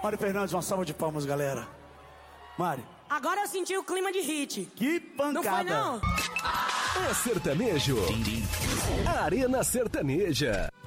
Mário Fernandes, uma salva de palmas, galera. Mário. Agora eu senti o clima de hit. Que pancada. Não foi, não? É sertanejo. Arena Sertaneja.